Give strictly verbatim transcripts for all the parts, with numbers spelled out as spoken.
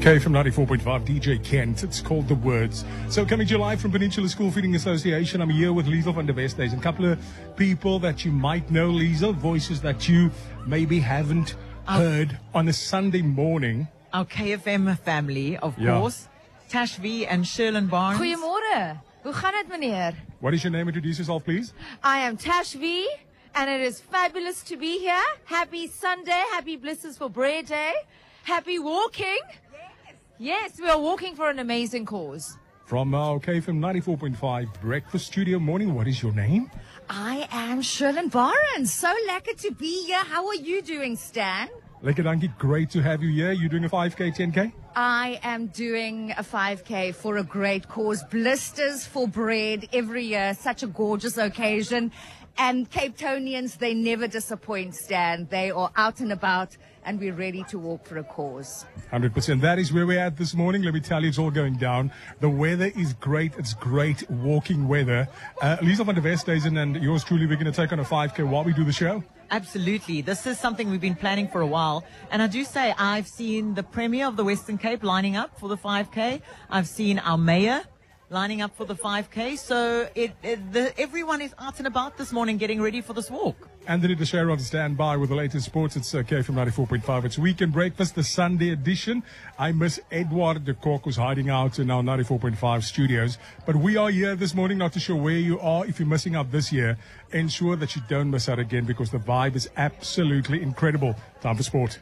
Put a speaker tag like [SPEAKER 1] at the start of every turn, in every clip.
[SPEAKER 1] K from ninety-four point five, D J Kent. It's called The Words. So coming to you live from Peninsula School Feeding Association, I'm here with Liesl van der Westhuizen. A couple of people that you might know, Liesl, voices that you maybe haven't
[SPEAKER 2] Our,
[SPEAKER 1] heard on a Sunday morning.
[SPEAKER 2] Our K F M family, of
[SPEAKER 1] Yeah.
[SPEAKER 2] course. Tash V and Sherlyn Barnes.
[SPEAKER 3] Goeiemôre. Hoe gaan dit, meneer?
[SPEAKER 1] What is your name? Introduce yourself, please.
[SPEAKER 3] I am Tash V, and it is fabulous to be here. Happy Sunday, happy blisters for Bread Day, happy walking. Yes, we are walking for an amazing cause.
[SPEAKER 1] From our K F M ninety-four point five Breakfast Studio Morning, what is your name?
[SPEAKER 4] I am Sherlyn Barnes. So lekker to be here. How are you doing, Stan?
[SPEAKER 1] Lekker dankie, great to have you here. You're doing a five K, ten K?
[SPEAKER 4] I am doing a five K for a great cause. Blisters for Bread every year. Such a gorgeous occasion. And Cape Townians, they never disappoint, Stan. They are out and about, and we're ready to walk for a cause.
[SPEAKER 1] one hundred percent. That is where we're at this morning. Let me tell you, it's all going down. The weather is great. It's great walking weather. Uh, Liesl van der Westhuizen and yours truly, we're going to take on a five K while we do the show.
[SPEAKER 2] Absolutely. This is something we've been planning for a while. And I do say I've seen the Premier of the Western Cape lining up for the five K. I've seen our Mayor lining up for the five K. So it, it, the, everyone is out and about this morning getting ready for this walk.
[SPEAKER 1] Anthony Teixeira on standby with the latest sports. It's uh, K from ninety-four point five. It's Weekend Breakfast, the Sunday edition. I miss Edward de Kok, who's hiding out in our ninety-four point five studios. But we are here this morning, not too sure where you are. If you're missing out this year, ensure that you don't miss out again, because the vibe is absolutely incredible. Time for sport.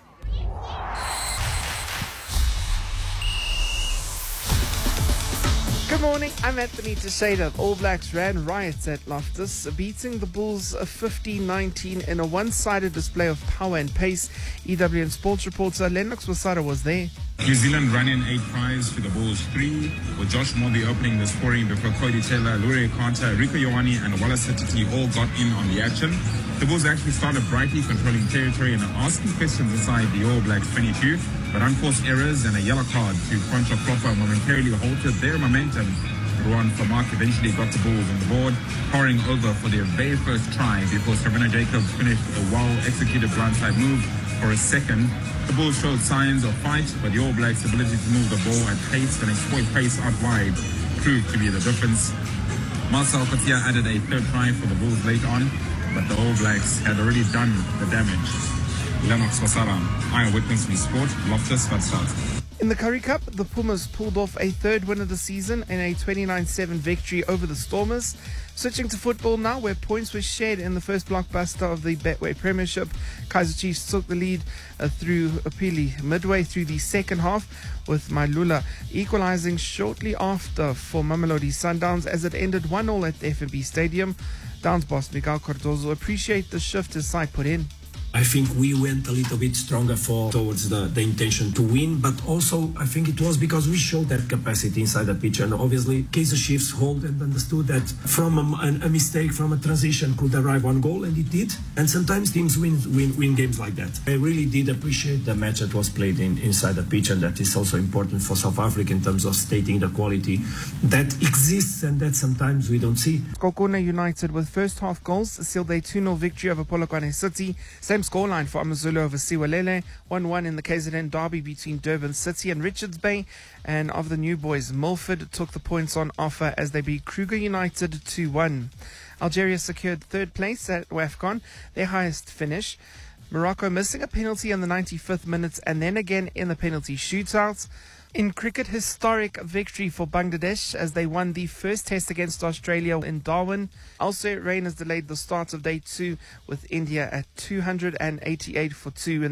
[SPEAKER 5] Good morning, I'm Anthony Teixeira. All Blacks ran riots at Loftus, beating the Bulls fifteen nineteen in a one-sided display of power and pace. E W N Sports reporter Lennox Wasara was there.
[SPEAKER 6] New Zealand ran in eight tries to the Bulls three, with Josh Morley opening the scoring before Cody Taylor, Lurie Carter, Rico Ioane and Wallace Satiti all got in on the action. The Bulls actually started brightly, controlling territory and asking questions inside the All Blacks twenty-two, but unforced errors and a yellow card to Concha Klopper momentarily halted their momentum. Ruan Famak eventually got the Bulls on the board, pouring over for their very first try before Savannah Jacobs finished a well-executed blindside move for a second. The Bulls showed signs of fight, but the All Blacks' ability to move the ball at pace and exploit pace out wide proved to be the difference. Marcel Cotia added a third try for the Bulls late on, but the All Blacks had already done the damage. Lennox Wasara, Eyewitness in Sport, Loftus Versat.
[SPEAKER 5] In the Currie Cup, the Pumas pulled off a third win of the season in a twenty-nine seven victory over the Stormers. Switching to football now, where points were shared in the first blockbuster of the Betway Premiership. Kaizer Chiefs took the lead uh, through Apili midway through the second half, with Malula equalising shortly after for Mamelodi Sundowns as it ended one all at the F N B Stadium. Downs boss Miguel Cardozo appreciate the shift his side put in.
[SPEAKER 7] I think we went a little bit stronger for towards the, the intention to win, but also I think it was because we showed that capacity inside the pitch, and obviously Kaizer Chiefs hold and understood that from a, a mistake, from a transition could arrive one goal, and it did. And sometimes teams win win, win games like that. I really did appreciate the match that was played in, inside the pitch, and that is also important for South Africa in terms of stating the quality that exists and that sometimes we don't see.
[SPEAKER 5] Kokona United with first half goals sealed a two nil victory over Polokwane City. Same scoreline for Amazulu over Siwalele, one one in the K Z N derby between Durban City and Richards Bay. And of the new boys, Milford took the points on offer as they beat Kruger United two one. Algeria secured third place at WAFCON, their highest finish. Morocco missing a penalty in the ninety-fifth minute and then again in the penalty shootout. In cricket, historic victory for Bangladesh as they won the first test against Australia in Darwin. Also, rain has delayed the start of day two with India at two hundred eighty-eight for two.